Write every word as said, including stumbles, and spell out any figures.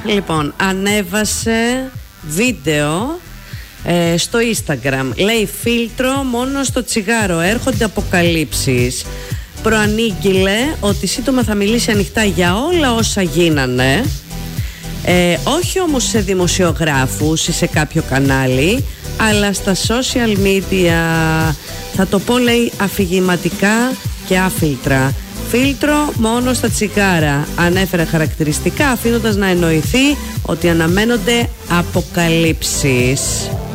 Λοιπόν, ανέβασε βίντεο ε, στο Instagram. Λέει φίλτρο μόνο στο τσιγάρο, έρχονται αποκαλύψεις. Προανήγγειλε ότι σύντομα θα μιλήσει ανοιχτά για όλα όσα γίνανε, ε, όχι όμως σε δημοσιογράφους ή σε κάποιο κανάλι, αλλά στα social media. Θα το πω, λέει, αφηγηματικά και άφιλτρα. Φίλτρο μόνο στα τσιγάρα. Ανέφερε χαρακτηριστικά, αφήνοντας να εννοηθεί ότι αναμένονται αποκαλύψεις.